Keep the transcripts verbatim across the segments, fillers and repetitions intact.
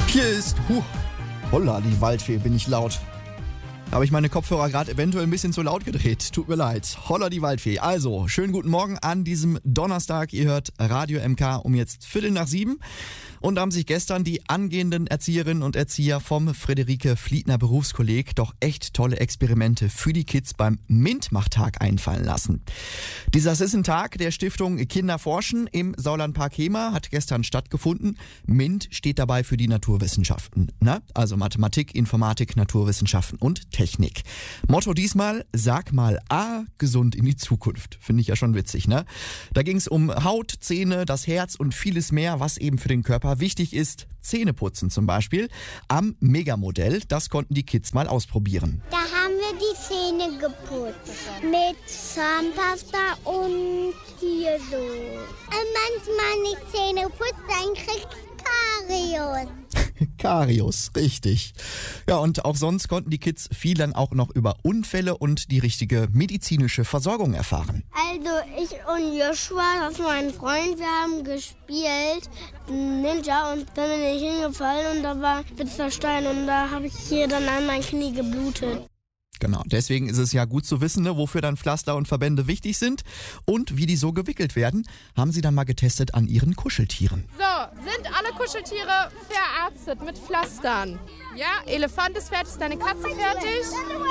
Hier ist, huh, holla, die Waldfee, bin ich laut. Habe ich meine Kopfhörer gerade eventuell ein bisschen zu laut gedreht. Tut mir leid. Holla die Waldfee. Also, schönen guten Morgen an diesem Donnerstag. Ihr hört Radio M K um jetzt Viertel nach sieben. Und da haben sich gestern die angehenden Erzieherinnen und Erzieher vom Friederike-Fliedner Berufskolleg doch echt tolle Experimente für die Kids beim MINT-Machtag einfallen lassen. Dieser Tag der Stiftung Kinder forschen im Sauerlandpark Hemer hat gestern stattgefunden. MINT steht dabei für die Naturwissenschaften, ne? Also Mathematik, Informatik, Naturwissenschaften und Technik. Motto diesmal, sag mal A, gesund in die Zukunft. Finde ich ja schon witzig, ne? Da ging es um Haut, Zähne, das Herz und vieles mehr, was eben für den Körper wichtig ist. Zähneputzen zum Beispiel. Am Megamodell, das konnten die Kids mal ausprobieren. Da haben wir die Zähne geputzt. Mit Zahnpasta und hier so. Und manchmal nicht Zähne putzt, dann kriegst du Karies. Karius, richtig. Ja, und auch sonst konnten die Kids viel dann auch noch über Unfälle und die richtige medizinische Versorgung erfahren. Also ich und Joshua, das ist mein Freund, wir haben gespielt Ninja und dann bin ich hingefallen und da war spitzer Stein und da habe ich hier dann an mein Knie geblutet. Genau, deswegen ist es ja gut zu wissen, ne, wofür dann Pflaster und Verbände wichtig sind und wie die so gewickelt werden, haben sie dann mal getestet an ihren Kuscheltieren. So, sind alle Kuscheltiere verarztet mit Pflastern? Ja, Elefant ist fertig, ist deine Katze fertig?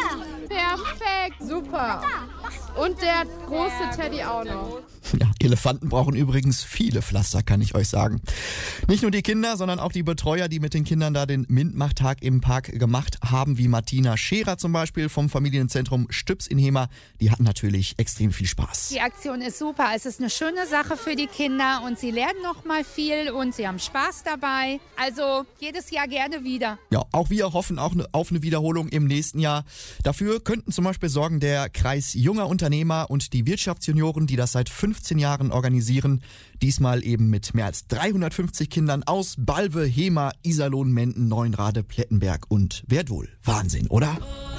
Perfekt, super. Und der große Teddy auch noch. Ja, Elefanten brauchen übrigens viele Pflaster, kann ich euch sagen. Nicht nur die Kinder, sondern auch die Betreuer, die mit den Kindern da den MINT-Machtag im Park gemacht haben, wie Martina Scherer zum Beispiel vom Familienzentrum Stübs in Hemer. Die hatten natürlich extrem viel Spaß. Die Aktion ist super. Es ist eine schöne Sache für die Kinder und sie lernen noch mal viel und sie haben Spaß dabei. Also jedes Jahr gerne wieder. Ja, auch wir hoffen auch auf eine Wiederholung im nächsten Jahr. Dafür könnten zum Beispiel sorgen der Kreis Junger Unternehmer und die Wirtschaftsjunioren, die das seit fünfzehn Jahren organisieren. Diesmal eben mit mehr als dreihundertfünfzig Kindern aus Balve, Hemer, Iserlohn, Menden, Neuenrade, Plettenberg und Werdohl. Wahnsinn, oder?